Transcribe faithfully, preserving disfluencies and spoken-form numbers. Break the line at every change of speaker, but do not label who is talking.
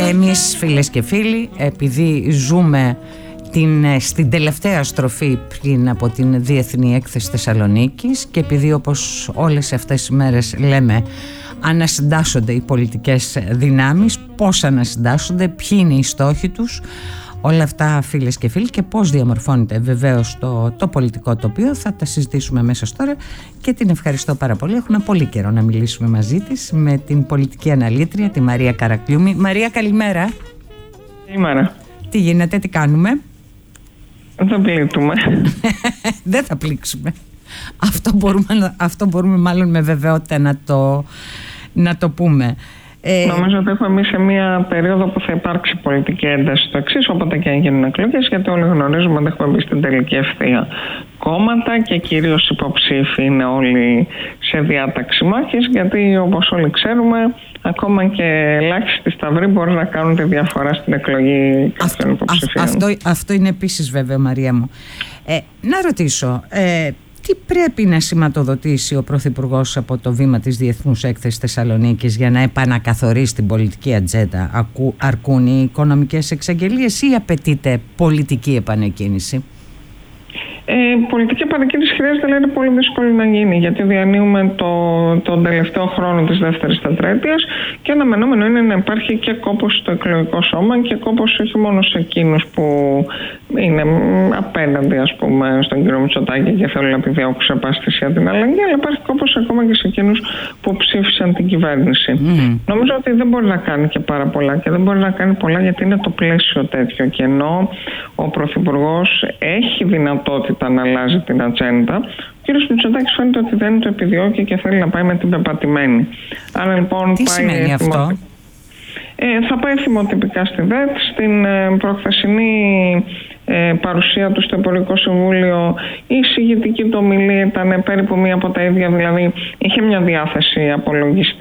εμείς, φίλες και φίλοι, επειδή ζούμε την, στην τελευταία στροφή πριν από την Διεθνή Έκθεση Θεσσαλονίκης και επειδή, όπως όλες αυτές τις μέρες λέμε, ανασυντάσσονται οι πολιτικές δυνάμεις, πώς ανασυντάσσονται, ποιοι είναι οι στόχοι τους, όλα αυτά, φίλες και φίλοι, και πώς διαμορφώνεται βεβαίως το, το πολιτικό τοπίο, θα τα συζητήσουμε αμέσως τώρα και την ευχαριστώ πάρα πολύ. Έχουμε πολύ καιρό να μιλήσουμε μαζί της, με την πολιτική αναλύτρια, τη Μαρία Καρακλιούμη. Μαρία, καλημέρα.
Καλημέρα.
Τι γίνεται, τι κάνουμε?
Δεν πλήττουμε.
Δεν θα πλήξουμε. Αυτό μπορούμε, αυτό μπορούμε μάλλον με βεβαιότητα να το, να το πούμε.
Ε, Νομίζω ότι έχουμε εμεί σε μια περίοδο που θα υπάρξει πολιτική ένταση στο εξής, όποτε και αν γίνουν εκλογές, γιατί όλοι γνωρίζουμε ότι έχουμε μπει στην τελική ευθεία. Κόμματα και κυρίως υποψήφοι είναι όλοι σε διάταξη μάχης, γιατί όπως όλοι ξέρουμε, ακόμα και ελάχιστοι σταυροί μπορεί να κάνουν τη διαφορά στην εκλογή κάποιων υποψηφίων.
Αυτό, αυτό είναι επίσης βέβαιο, Μαρία μου. Ε, να ρωτήσω, ε, τι πρέπει να σηματοδοτήσει ο Πρωθυπουργός από το βήμα της Διεθνούς Έκθεσης Θεσσαλονίκης για να επανακαθορίσει την πολιτική ατζέντα? Αρκούν οι οικονομικές εξαγγελίες ή απαιτείται πολιτική επανεκκίνηση?
Ε, πολιτική επανεκκίνηση χρειάζεται, αλλά είναι πολύ δύσκολο να γίνει, γιατί διανύουμε το, τον τελευταίο χρόνο της δεύτερης τετραετίας και αναμενόμενο είναι να υπάρχει και κόπος στο εκλογικό σώμα και κόπος όχι μόνο σε εκείνους που είναι απέναντι, ας πούμε, στον κύριο Μητσοτάκη και θέλουν να επιδιώκουν σε επάστηση για την αλλαγή, αλλά υπάρχει κόπος ακόμα και σε εκείνους που ψήφισαν την κυβέρνηση. Mm. Νομίζω ότι δεν μπορεί να κάνει και πάρα πολλά και δεν μπορεί να κάνει πολλά γιατί είναι το πλαίσιο τέτοιο. Και ενώ ο Πρωθυπουργός έχει δυνατότητα να αλλάζει την ατζέντα, ο κύριος Μητσοτάκης φαίνεται ότι δεν το επιδιώκει και θέλει να πάει με την πεπατημένη. Άρα λοιπόν
Τι
πάει
σημαίνει αυτό?
Ε, θα πάει θυμοτυπικά στη ΔΕΤ. Στην ε, προχθεσινή ε, παρουσία του στο Υπουργικό Συμβούλιο η εισηγητική του ομιλία ήταν περίπου μία από τα ίδια, δηλαδή είχε μια διάθεση απολογιστική.